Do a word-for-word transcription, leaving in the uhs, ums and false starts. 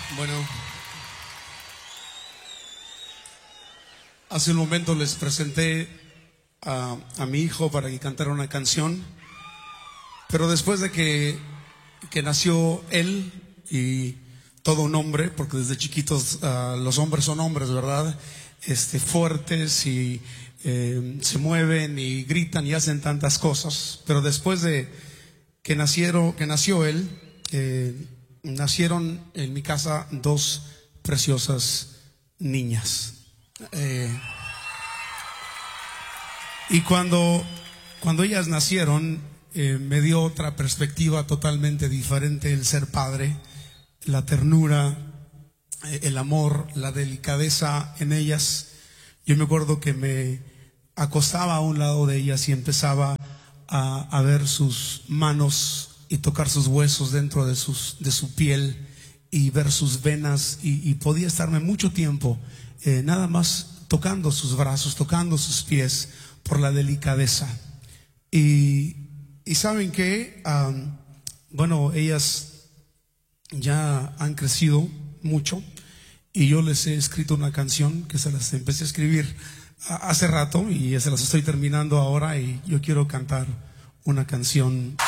Bueno, hace un momento les presenté a, a mi hijo para que cantara una canción, pero después de que, que nació él y todo un hombre, porque desde chiquitos uh, los hombres son hombres, ¿verdad? Este, fuertes y eh, se mueven y gritan y hacen tantas cosas, pero después de que nacieron, que nació él, eh, nacieron en mi casa dos preciosas niñas. Eh, y cuando, cuando ellas nacieron, eh, me dio otra perspectiva totalmente diferente el ser padre, la ternura, eh, el amor, la delicadeza en ellas. Yo me acuerdo que me acostaba a un lado de ellas y empezaba a, a ver sus manos y tocar sus huesos dentro de, sus, de su piel y ver sus venas y, y podía estarme mucho tiempo eh, nada más tocando sus brazos, tocando sus pies por la delicadeza. Y, y ¿saben qué? Um, bueno, ellas ya han crecido mucho y yo les he escrito una canción que se las empecé a escribir hace rato y se las estoy terminando ahora y yo quiero cantar una canción